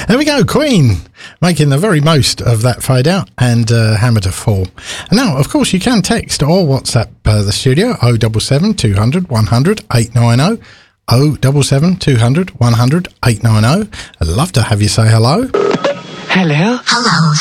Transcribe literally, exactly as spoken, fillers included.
There we go, Queen, making the very most of that fade out and uh, Hammer to Fall. And now, of course, you can text or WhatsApp uh, the studio oh seven seven, two hundred, one hundred, eight nine oh. oh seven seven, two hundred, one hundred, eight nine oh. I'd love to have you say hello. Hello. Hello.